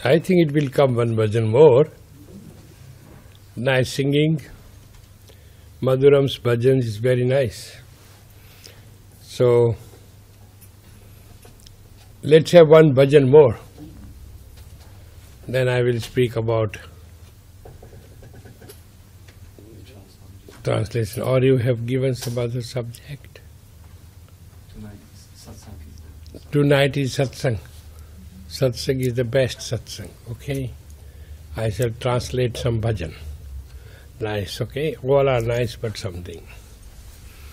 I think it will come one bhajan more. Nice singing. Madhuram's bhajan is very nice. So, let's have one bhajan more. Then I will speak about translation. Or you have given some other subject? Tonight is satsang. Satsang is the best satsang, okay? I shall translate some bhajan. Nice, okay? All are nice, but something.